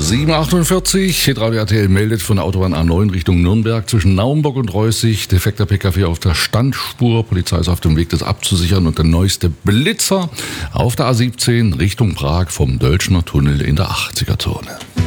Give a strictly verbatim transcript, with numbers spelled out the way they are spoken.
sieben Uhr achtundvierzig, Hitradio R T L meldet von der Autobahn A neun Richtung Nürnberg zwischen Naumburg und Reußig. Defekter Pkw auf der Standspur. Polizei ist auf dem Weg, das abzusichern. Und der neueste Blitzer auf der A siebzehn Richtung Prag vom Dölschner Tunnel in der achtziger Zone.